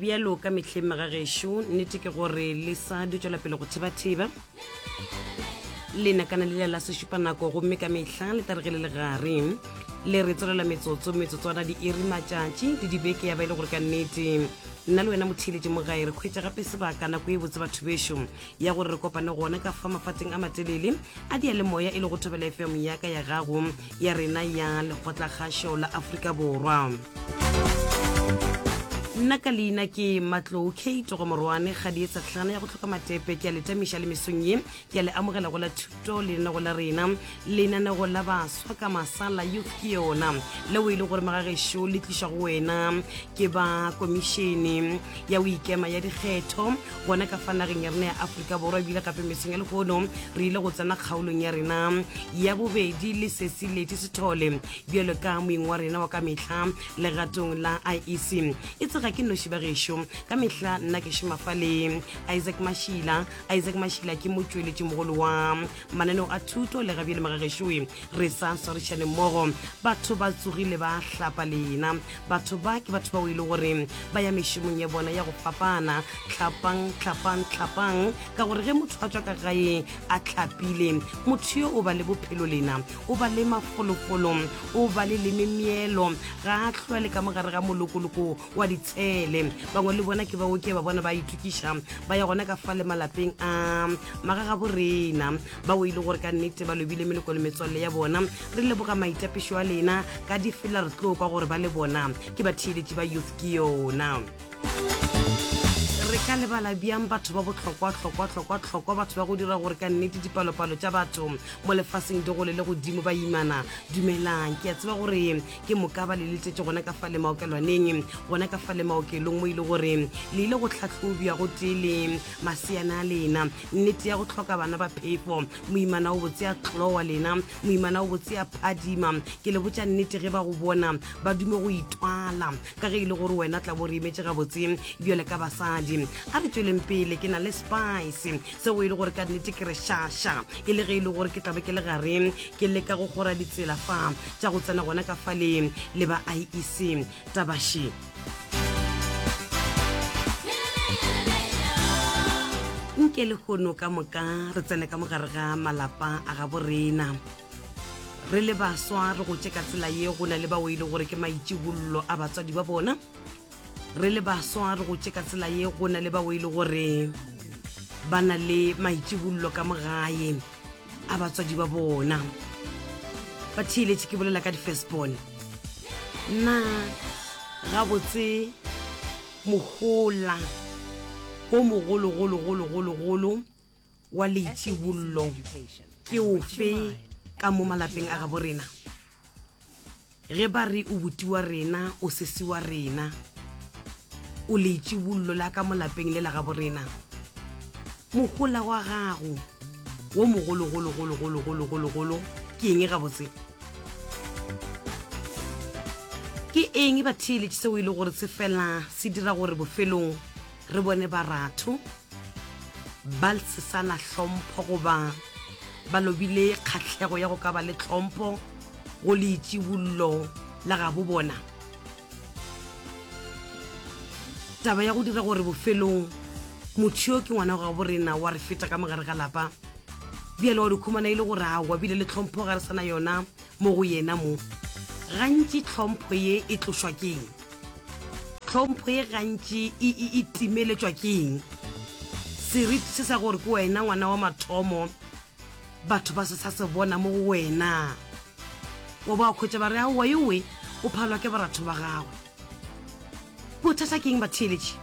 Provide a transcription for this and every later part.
Bialo ka metlheng magagesho nnete ke gore le sa di tswela pele go thiba-thiba le nakana le la se shupa nako gomme ka mehla le taregele le gare le re tswelela metsotswana di iri matšatši di dibeke ya ba ile gore ka nnete nna le wena motheletše mo gae re khwetša gape sebaka nako e botse batho bešo ya gore re kopane gona ka fa mafateng a matelele a dia le moya e le go thobela FM yaka ya gago ya rena ya lekgotlakgašo la Afrika Borwa. Nna ka leina ke Matlou Kate go morwane ga di etsa tlhana ya go tlhoka matepe ke a letamiša le mesonye ke a le amogela go la thuto le nna go la rena le nana go la baswa ka masala youth ke yona le o ile gore magagesho le tliša go wena ke ba komishene ya o ikema ya dikgetho gona ka fanageng ya rena ya Afrika Borwa ebile gape mesong ya legono re ile go tsena kgaolong ya rena ya bobedi le Sesileti Sithole bjalo ka moeng wa rena wa ka mehla legatong la IEC ga ke no shiba gesho ka mehla nna ke shimafale Isaac Mashila ke motsweletši mogolo wa mananeo a thuto le gabe le magagesho re sa sorishane mmogo batho ba tsogile ba hlapa lena batho ba ke batho ba o ile gore ba ya mešomong ya bona ya go fapana tlhapang ka gore ge motho a tswa ka gae a tlhapile motho yo o ba le bophelo lena o ba le mafolofolo o ba le memeelo ga a hlwa le ka mogare ga molokoloko wa tshele bangwe le bona ke ba oke ba bona ba itukiša ba ya gona ka fa le malapeng a magaga borena ba o ile gore ka nnete ba lobile meleko le metswalle ya bona re leboga maitapišo a lena ka di fela re tlo kwa gore ba le bona ke ba theeletše ba youth ke yona re ka lebala bjang batho ba bohlokwa batho ba go dira gore ka nnete dipalopalo tša batho mo lefaseng di gole le godimo ba imana dumelang ke a tseba gore ke mokaba le letšetše gona ka fa le maokelwaneng gona ka fa le maokelong mo ile gore le ile go tlhatlhobja go tele maseana a lena nnete ya go tlhoka bana ba phefo moimana o botse a tlowa lena moimana o botse a phadima ke le botša nnete ge ba go bona ba dume go itwala ka ge ile gore wena tla bo re imetše gabotse bjale ka basadi a re tsweleng pele ke na le spice se go ile gore ka nnete ke re shasha e le ge ile gore ke tlabe ke le gare ke le ka go gora ditsela fa tša go tsena gona ka fale le ba IEC tabashi nke le kgono ka moka re tsene ka mogare ga malapa a ga borena re le baswa re go tšeka tsela ye go na le ba o ile gore ke maitšibollo a batswadi ba bona re le baswa re go tšeka tsela ye go na le ba o ile gore ba na le maitšibollo ka mogae a batswadi ba bona ba theeletše ke bolela ka di-firstborn nna gabotse mogola o mogologolo wa leitšibollo ke ofe ka mo malapeng a ga borena ge ba re o botiwa rena o sesiwa rena o leitšibollo la ka molapeng le la ga borena mogola wa gago wo mogologolo ke eng gabotse ke eng ba theeletše seo ile gore se fela se dira gore bofelong re bone baratho ba se sana hlompho goba ba lobile kgatlhego ya go ka ba le tlhompho go leitšibollo la ga bo bona taba ya go dira gore bofelong motho yo ke ngwana ga borena wa re feta ka mogare ga lapa bjale wa dikhumana ile gore a wa bile le tlhompho ga re sana yona mo go yena mo gantši tlhompho ye e tlošwa keng tlhompho ye gantši e timeletswa keng seriti se sa gore ke wena ngwana wa mathomo batho ba se sa se bona mo go wena wa ba khwetša ba re a wa yowe o phalwa ke baratho ba gago bothata ke eng ba theeletše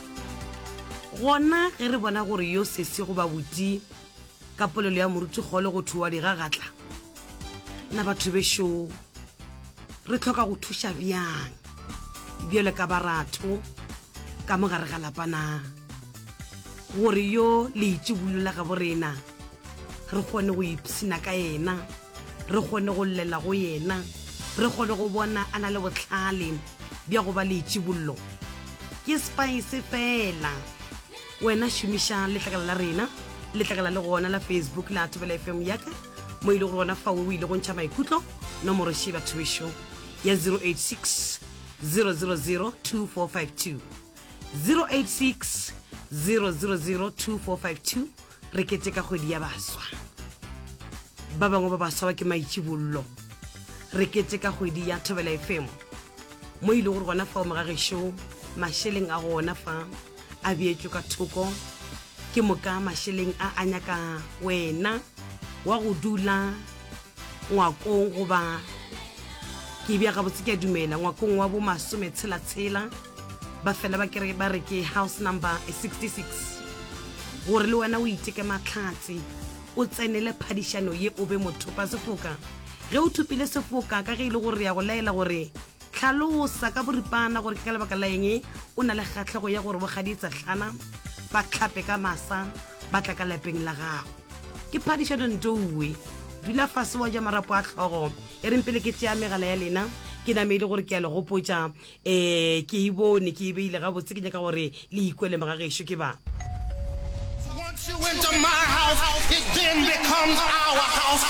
gona ge re bona gore yo sese go ba boti ka polelo ya moruti kgole go thuwa digagatla na batho bešo re tlhoka go thuša bjang bjale ka baratho ka mogare ga lapana gore yo leitšibollo la ga borena re kgone go ipsina ka yena re kgone go llela go yena re kgone go bona a na le botlhale bja go ba leitšibollo ke spice fela wena šomiša letlakala la rena letlakala le gona la Facebook la Thobela FM yaka mo ile go gona fa o ile go ntšha maikutlo nomoro she batho bešo ya 086 000 2452 086 000 2452 re ketse ka kgwedi ya baswa. Ba bangwe ba baswa ke maitshibollo re ketse ka kgwedi ya Thobela FM mo ile gore gona fa o mogagesho masheleng a gona fa a beetšwe ka thoko ke moka masheleng a anyaka wena wa go dula ngwakong goba ke bia ga botse ke dumela ngwakong wa bo masome tshela ba fela ba kere ba re ke house number 66 gore le wena o iteke matlhatsi o tsenele phadišano ye o be mothopa sefoka ge o thupile sefoka ka ge ile gore ya go laela gore tlhalosa ka boripana gore ke ka lebaka la eng o na le kgatlhego ya gore bogadi tsa tlhana ba tlhape ka masa ba tla ka lapeng la gago ke phadišano ntouwe dula fase wa ja marapo a tlhogo e reng pele ke tšea megala ya lena ke namele gore ke a le gopotša ke e bone ke e beile gabotse ke nyaka gore le ikwele magagešo ke ba. Once you enter my house, it then becomes our house.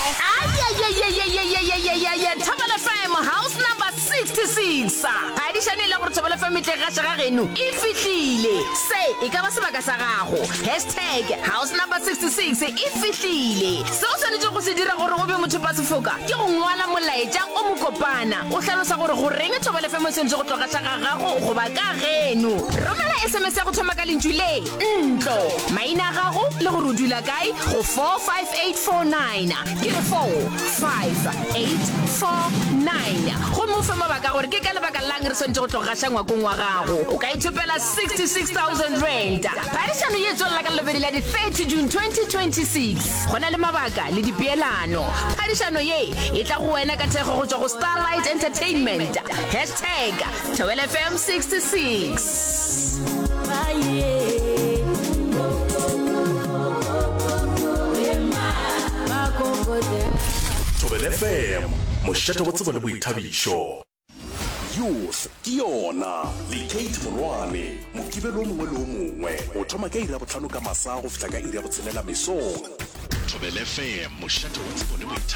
Thobela FM house number 66 adishane le gore Thobela FM tle ga tšega geno e fihlile se e ka ba sebaka sa gago #house number 66 e fihlile se o swanetse go se dira gore o be motho ba sefoka ke go ngwala molaetša o mo kopana o hlalosa gore go reng Thobela FM se ntse go tloga tša gago go ba ka geno romela SMS ya go thoma ka lentšu le ntlo maina a gago le gore o dula kae go 45849 ke 45849 go mo fe mabaka gore ke ka lebaka lang re swantse go tloga gaša ngwakong wa gago o ka ithopela 66,000 rand phadišano ye tswelela ka lebedi la di-30 June 2026 go na le mabaka le dipeelano phadišano ye e tla go wena ka thekgo go tswa go Starlight Entertainment #Thobela FM 66 Thobela FM mošate go tseba le boithabišo youth ke yona le Kate Morwane mokibelo o mongwe le o mongwe o thoma ka ira botlhano ka masa go fihla ka ira botshelela mesong Thobela FM mošate go tseba le